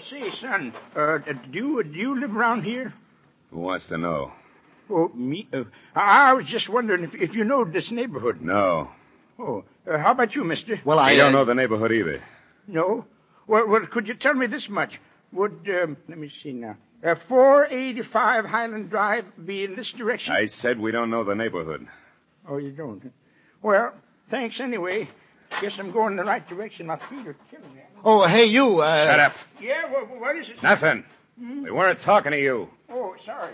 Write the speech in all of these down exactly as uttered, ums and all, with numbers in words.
say, son, uh, do you, do you live around here? Who wants to know? Oh, me? Uh, I was just wondering if, if you know this neighborhood. No. Oh, uh, how about you, mister? Well, I... I don't uh, know the neighborhood either. No? Well, well, could you tell me this much? Would, um, let me see now, uh, four eighty-five Highland Drive be in this direction? I said we don't know the neighborhood. Oh, you don't? Well, thanks anyway. Guess I'm going in the right direction. My feet are killing me. Oh, hey, you, uh... Shut up. Yeah, well, what is it? Nothing. Hmm? We weren't talking to you. Oh, sorry.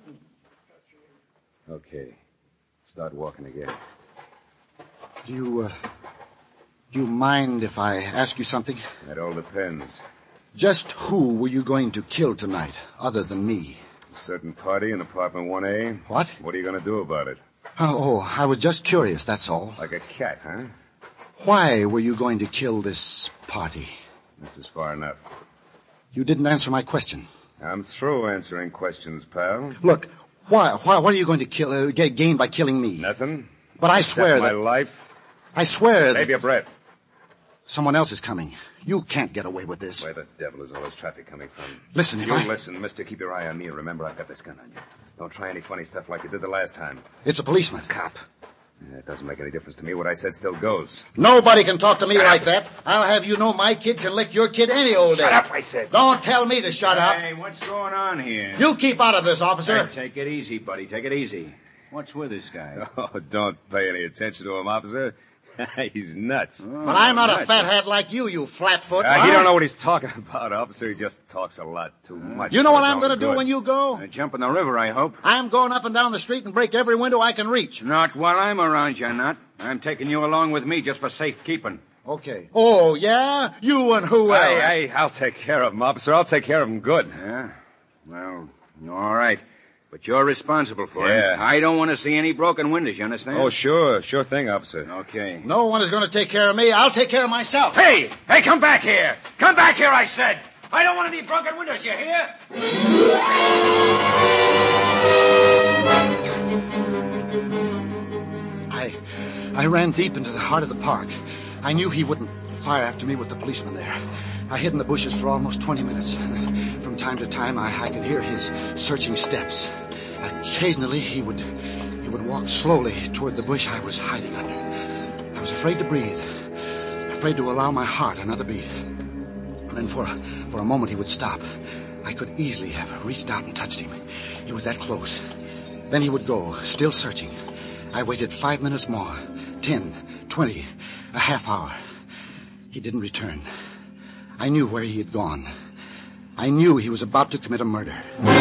Okay. Start walking again. Do you, uh... do you mind if I ask you something? That all depends. Just who were you going to kill tonight, other than me? A certain party in apartment one A. What? What are you going to do about it? Oh, oh, I was just curious, that's all. Like a cat, huh? Why were you going to kill this party? This is far enough. You didn't answer my question. I'm through answering questions, pal. Look, why, why, what are you going to kill, uh, get gain by killing me? Nothing. But I Except swear my that... life. I swear Save that... your breath. Someone else is coming. You can't get away with this. Where the devil is all this traffic coming from? Listen, if You I... listen, mister. Keep your eye on me. And remember, I've got this gun on you. Don't try any funny stuff like you did the last time. It's a policeman. Cop. Yeah, it doesn't make any difference to me. What I said still goes. Nobody can talk to me like that. I'll have you know my kid can lick your kid any old day. Shut up, I said. Don't tell me to shut up. Hey, what's going on here? You keep out of this, officer. Hey, take it easy, buddy. Take it easy. What's with this guy? Oh, don't pay any attention to him, officer. He's nuts. But I'm not nuts. a fathead like you, you flatfoot. Uh, he don't know what he's talking about, officer. He just talks a lot too much. You know what for his I'm going to own do good. when you go? Uh, jump in the river, I hope. I'm going up and down the street and break every window I can reach. Not while I'm around, you're not. I'm taking you along with me just for safekeeping. Okay. Oh, yeah? You and who else? Hey, hey, I'll take care of him, officer. I'll take care of him good. Yeah? Well, all right. But you're responsible for Yeah. it. I don't want to see any broken windows, you understand? Oh, sure. Sure thing, officer. Okay. No one is going to take care of me. I'll take care of myself. Hey! Hey, come back here! Come back here, I said! I don't want any broken windows, you hear? I, I ran deep into the heart of the park. I knew he wouldn't fire after me with the policeman there. I hid in the bushes for almost twenty minutes. From time to time, I, I could hear his searching steps. Occasionally, he would he would walk slowly toward the bush I was hiding under. I was afraid to breathe, afraid to allow my heart another beat. And then for a, for a moment, he would stop. I could easily have reached out and touched him. He was that close. Then he would go, still searching. I waited five minutes more, ten, twenty, a half hour. He didn't return. I knew where he had gone. I knew he was about to commit a murder.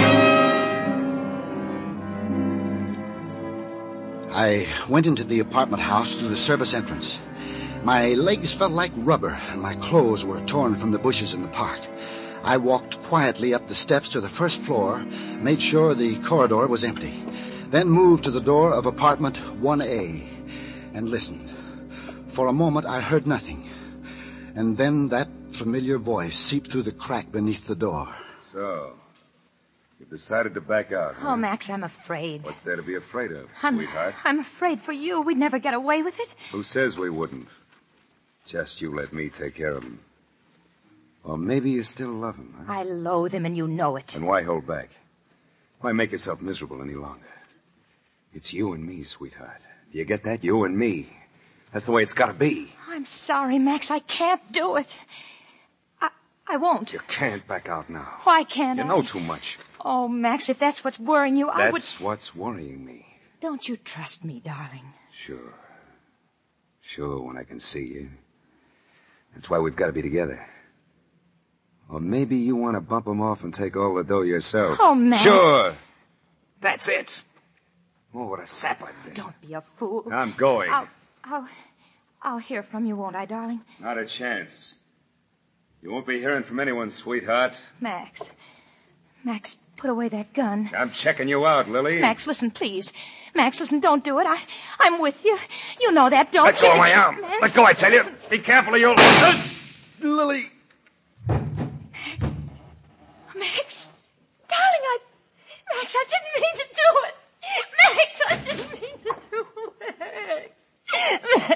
I went into the apartment house through the service entrance. My legs felt like rubber, and my clothes were torn from the bushes in the park. I walked quietly up the steps to the first floor, made sure the corridor was empty, then moved to the door of apartment one A and listened. For a moment, I heard nothing. And then that familiar voice seeped through the crack beneath the door. So, you've decided to back out, huh? Oh, Max, I'm afraid. What's there to be afraid of, I'm, sweetheart? I'm afraid for you. We'd never get away with it. Who says we wouldn't? Just you let me take care of him. Or maybe you still love him, huh? I loathe him, and you know it. Then why hold back? Why make yourself miserable any longer? It's you and me, sweetheart. Do you get that? You and me. That's the way it's got to be. I'm sorry, Max. I can't do it. I, I won't. You can't back out now. Why can't You I? know too much. Oh, Max, if that's what's worrying you, I would... That's what's worrying me. Don't you trust me, darling? Sure. Sure, when I can see you. That's why we've got to be together. Or maybe you want to bump him off and take all the dough yourself. Oh, Max. Sure. That's it. Oh, what a sap I've been. Don't be a fool. I'm going. I'll, I'll, I'll hear from you, won't I, darling? Not a chance. You won't be hearing from anyone, sweetheart. Max. Max, put away that gun. I'm checking you out, Lily. Max, listen, please. Max, listen, don't do it. I, I'm with you. You know that, don't Let you? go of my arm. Max, Let go, I tell you. listen. Be careful or you'll... Lily. Max. Max. Darling, I... Max, I didn't mean to do it. Max, I didn't mean to do it. Max. Max.